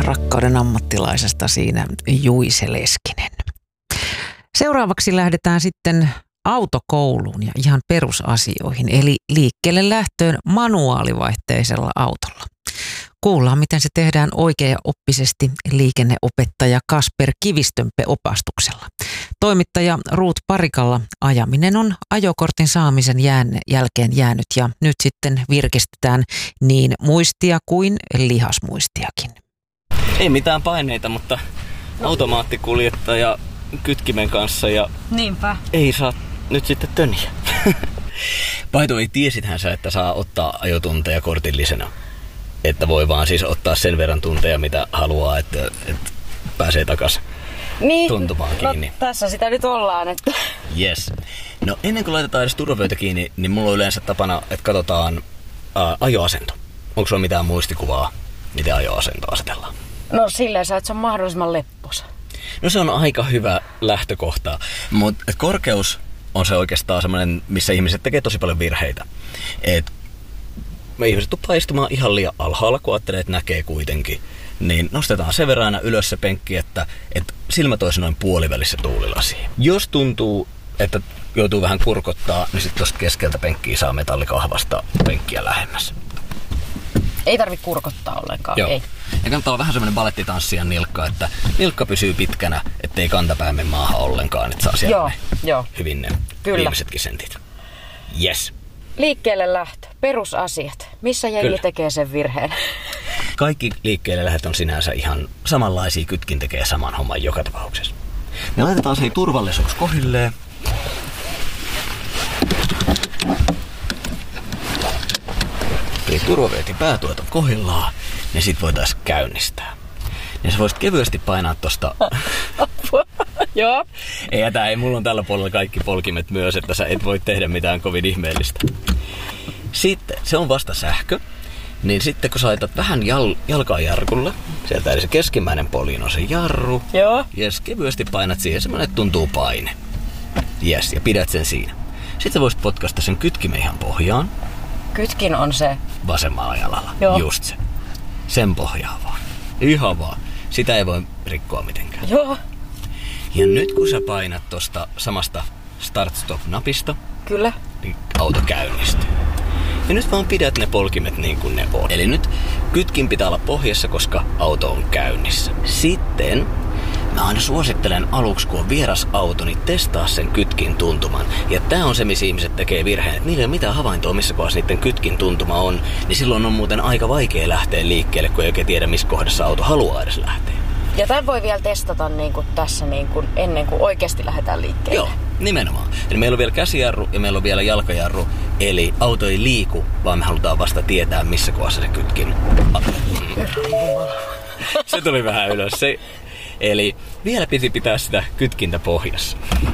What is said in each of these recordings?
rakkauden ammattilaisesta siinä Juise Leskinen. Seuraavaksi lähdetään sitten autokouluun ja ihan perusasioihin, eli liikkeelle lähtöön manuaalivaihteisella autolla. Kuullaan, miten se tehdään oikeaoppisesti liikenneopettaja Kasper Kivistönpe opastuksella. Toimittaja Ruut Parikalla ajaminen on ajokortin saamisen jälkeen jäänyt ja nyt sitten virkistetään niin muistia kuin lihasmuistiakin. Ei mitään paineita, mutta automaattikuljettaja kytkimen kanssa ja niinpä. Ei saa nyt sitten töniä. Paito, tiesithän sä, että saa ottaa ajotunteja kortillisena? Että voi vaan siis ottaa sen verran tunteja, mitä haluaa, että pääsee takaisin tuntumaan kiinni. No, tässä sitä nyt ollaan. Että... Yes. No ennen kuin laitetaan edes turvavöitä kiinni, niin mulla on yleensä tapana, että katsotaan ajoasento. Onko sulla mitään muistikuvaa, miten ajoasento asetellaan? No silleen että se on mahdollisimman lepposa. No se on aika hyvä lähtökohta, mutta korkeus on se oikeastaan semmoinen, missä ihmiset tekee tosi paljon virheitä. Me ihmiset tuppaa istumaan ihan liian alhaalla, kun ajattelee, että näkee kuitenkin. Niin nostetaan sen verran aina ylös se penkki, että silmät olisi noin puolivälissä tuulilasiin. Jos tuntuu, että joutuu vähän kurkottaa, niin sitten tuosta keskeltä penkkiä saa metallikahvasta penkkiä lähemmäs. Ei tarvitse kurkottaa ollenkaan. Joo. Ei. Ja kannattaa olla vähän semmoinen balettitanssijan nilkka, että nilkka pysyy pitkänä, ettei kantapää mene maahan ollenkaan, että saa sieltä hyvin ne viimeisetkin sentit. Yes. Liikkeelle lähtö, perusasiat. Missä jengi tekee sen virheen? Kaikki liikkeelle lähdöt on sinänsä ihan samanlaisia, kytkin tekee saman homman joka tapauksessa. Me laitetaan se turvallisuus kohdilleen. Eli turvavyöt ja päätuot on kohdillaan, niin sit voitaisiin käynnistää. Ja sä voisit kevyesti painaa tosta... Joo. Ei, mulla on tällä puolella kaikki polkimet myös, että sä et voi tehdä mitään kovin ihmeellistä. Sitten, se on vasta sähkö, niin sitten kun sä laitat vähän jalkaa jarrulle, sieltä eli se keskimmäinen poljin on se jarru. Joo. Jes, kevyesti painat siihen semmonen, että tuntuu paine. Jes, ja pidät sen siinä. Sitten sä voisit potkaista sen kytkimen ihan pohjaan. Kytkin on se? Vasemmalla jalalla. Joo. Just se. Sen pohjaa vaan. Ihan vaan. Sitä ei voi rikkoa mitenkään. Joo. Ja nyt kun sä painat tosta samasta start-stop-napista, kyllä, niin auto käynnistyy. Ja nyt vaan pidät ne polkimet niin kuin ne on. Eli nyt kytkin pitää olla pohjassa, koska auto on käynnissä. Sitten mä aina suosittelen aluksi, kun on vieras auto, niin testaa sen kytkin tuntuman. Ja tää on se, missä ihmiset tekee virheen, että niillä ei ole mitään havaintoa, missä kohdassa niiden kytkin tuntuma on. Niin silloin on muuten aika vaikea lähteä liikkeelle, kun ei oikein tiedä, missä kohdassa auto haluaa edes lähteä. Ja tämän voi vielä testata niin kuin tässä niin kuin ennen kuin oikeasti lähdetään liikkeelle. Joo, nimenomaan. Eli meillä on vielä käsijarru ja meillä on vielä jalkajarru. Eli auto ei liiku, vaan me halutaan vasta tietää, missä kohdassa se kytkin. Se tuli vähän ylös. Eli vielä piti pitää sitä kytkintä pohjassa.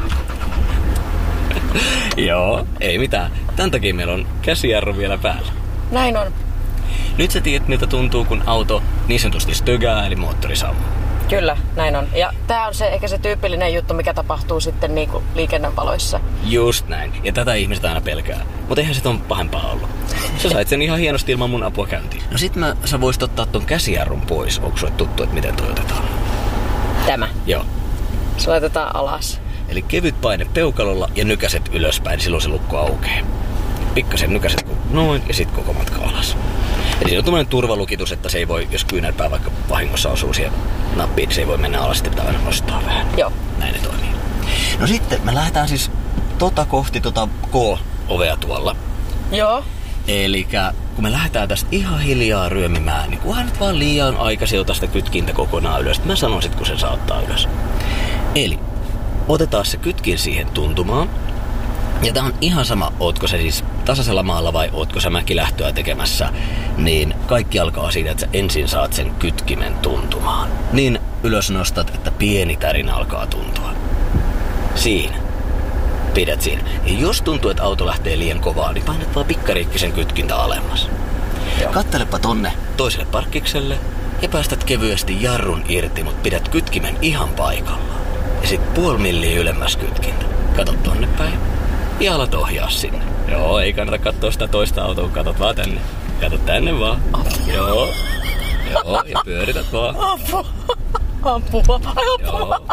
Joo, ei mitään. Tän takia meillä on käsijarru vielä päällä. Näin on. Nyt sä tiedät, miltä tuntuu, kun auto niin sanotusti stögää, eli moottori sammuu. Kyllä, näin on. Ja tää on se ehkä se tyypillinen juttu, mikä tapahtuu sitten niinku liikennevaloissa. Just näin. Ja tätä ihmiset aina pelkää. Mutta eihän se on pahempaa ollut. Sä sait sen ihan hienosti ilman mun apua käyntiin. No sit sä voisit ottaa ton käsijarrun pois. Onko sulle tuttu, että miten toi otetaan? Tämä? Joo. Se laitetaan alas. Eli kevyt paine peukalolla ja nykäset ylöspäin, silloin se lukko aukeaa. Pikkasen nykäset noin ja sit koko matka alas. Eli se on tommoinen turvalukitus, että se ei voi, jos kyynärpää vaikka vahingossa osuu siihen nappiin, niin se ei voi mennä alas, sitten pitää aina nostaa vähän. Joo. Näin ne toimii. No sitten me lähdetään siis kohti K-ovea tuolla. Joo. Elikkä kun me lähdetään tästä ihan hiljaa ryömimään, niin kunhan nyt vaan liian aikaisin ota sitä kytkintä kokonaan ylös. Mä sanon sit, kun sen saattaa ylös. Eli otetaan se kytkin siihen tuntumaan. Ja tää on ihan sama, ootko se siis tasaisella maalla vai ootko sä mäkilähtöä tekemässä, niin kaikki alkaa siitä, että sä ensin saat sen kytkimen tuntumaan. Niin ylös nostat, että pieni tärinä alkaa tuntua. Siinä. Pidät siinä. Ja jos tuntuu, että auto lähtee liian kovaa, niin painat vaan pikkariikkisen kytkintä alemmas. Joo. Kattelepa tonne toiselle parkkikselle ja päästät kevyesti jarrun irti, mutta pidät kytkimen ihan paikallaan. Ja sit puoli milliä ylemmäs kytkintä. Kato tonne päin. Ja alat ohjaa sinne. Joo, ei kannata katsoa sitä toista autoa, katot vaan tänne. Kato tänne vaan. Joo. Joo, ja pyörität vaan. Apua. Joo.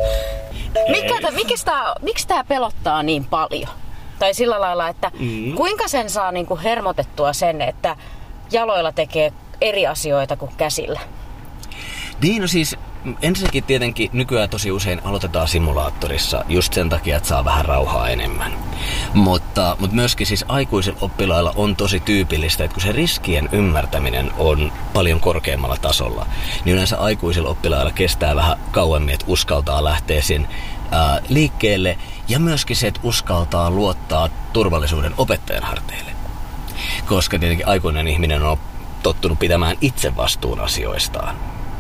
Miksi tää pelottaa niin paljon? Tai sillä lailla, että kuinka sen saa niinku hermotettua sen, että jaloilla tekee eri asioita kuin käsillä? Niin, no siis ensinnäkin tietenkin nykyään tosi usein aloitetaan simulaattorissa just sen takia, että saa vähän rauhaa enemmän. Mutta myöskin siis aikuisilla oppilailla on tosi tyypillistä, että kun se riskien ymmärtäminen on paljon korkeammalla tasolla, niin yleensä aikuisilla oppilailla kestää vähän kauemmin, että uskaltaa lähteä sen liikkeelle ja myöskin se, että uskaltaa luottaa turvallisuuden opettajan harteille. Koska tietenkin aikuinen ihminen on tottunut pitämään itse vastuun asioistaan.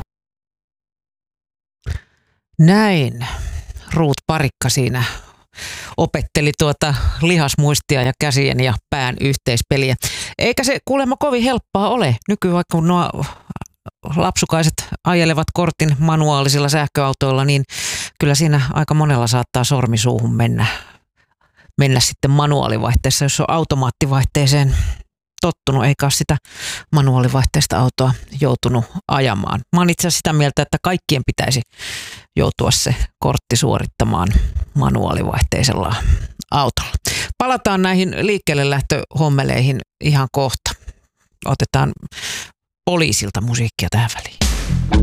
Näin. Ruut Parikka siinä opetteli lihasmuistia ja käsien ja pään yhteispeliä. Eikä se kuulemma kovin helppoa ole. Nykyään kun nuo lapsukaiset ajelevat kortin manuaalisilla sähköautoilla, niin kyllä siinä aika monella saattaa sormi suuhun mennä sitten manuaalivaihteessa, jos on automaattivaihteeseen tottunut, eikä ole sitä manuaalivaihteista autoa joutunut ajamaan. Mä oon itse asiassa sitä mieltä, että kaikkien pitäisi joutua se kortti suorittamaan manuaalivaihteisella autolla. Palataan näihin liikkeelle lähtöhommeleihin ihan kohta. Otetaan Poliisilta musiikkia tähän väliin.